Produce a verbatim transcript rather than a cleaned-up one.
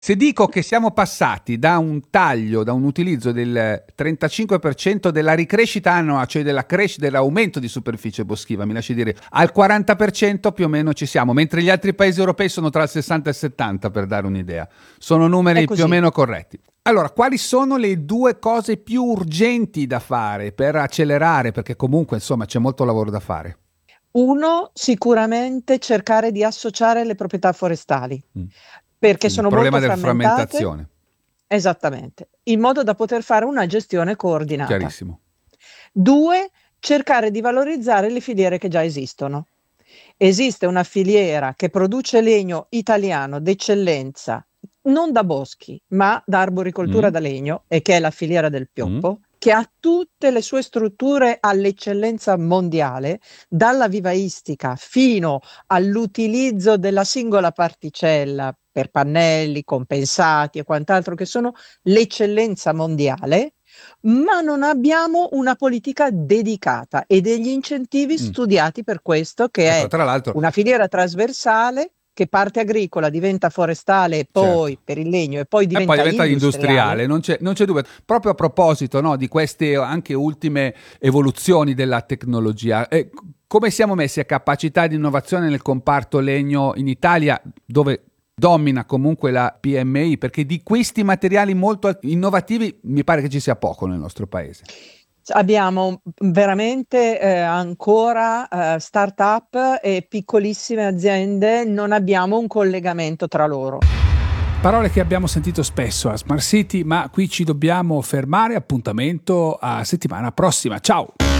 Se dico che siamo passati da un taglio, da un utilizzo del trentacinque per cento della ricrescita annua, cioè della crescita, dell'aumento di superficie boschiva, mi lasci dire, al quaranta per cento più o meno ci siamo, mentre gli altri paesi europei sono tra il sessanta e il settanta, per dare un'idea. Sono numeri più o meno corretti. Allora, quali sono le due cose più urgenti da fare per accelerare? Perché comunque, insomma, c'è molto lavoro da fare. Uno, sicuramente cercare di associare le proprietà forestali. Mm. Perché il sono problema molto della frammentazione. Esattamente, in modo da poter fare una gestione coordinata. Chiarissimo. Due, cercare di valorizzare le filiere che già esistono. Esiste una filiera che produce legno italiano d'eccellenza, non da boschi, ma da arboricoltura mm. da legno, e che è la filiera del pioppo, mm. che ha tutte le sue strutture all'eccellenza mondiale, dalla vivaistica fino all'utilizzo della singola particella per pannelli, compensati e quant'altro, che sono l'eccellenza mondiale, ma non abbiamo una politica dedicata e degli incentivi mm. studiati per questo, che ecco, è tra l'altro una filiera trasversale che parte agricola, diventa forestale e poi certo. per il legno e poi diventa, e poi diventa industriale, industriale. Non c'è, non c'è dubbio. Proprio a proposito, no, di queste anche ultime evoluzioni della tecnologia, eh, come siamo messi a capacità di innovazione nel comparto legno in Italia, dove domina comunque la P M I, perché di questi materiali molto innovativi mi pare che ci sia poco nel nostro paese. Abbiamo veramente eh, ancora eh, start-up e piccolissime aziende, non abbiamo un collegamento tra loro. Parole che abbiamo sentito spesso a Smart City, ma qui ci dobbiamo fermare. Appuntamento a settimana prossima. Ciao!